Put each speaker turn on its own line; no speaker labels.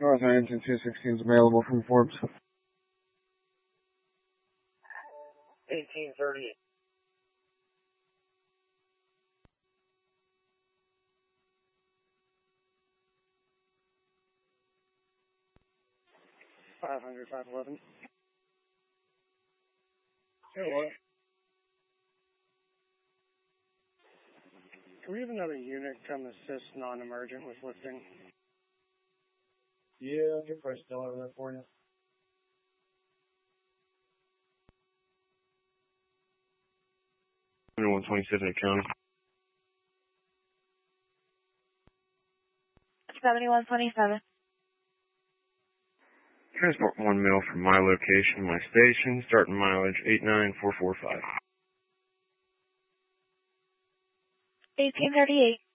North Ironton 216 is available from Forbes.
1838. $500, $511. Hey, what? Can we have another unit come assist non-emergent with lifting?
Yeah, I'll get price still over there for you.
Under 127 at County.
7127.
Transport 1 mil from my location, my station, starting mileage 89445.
1838.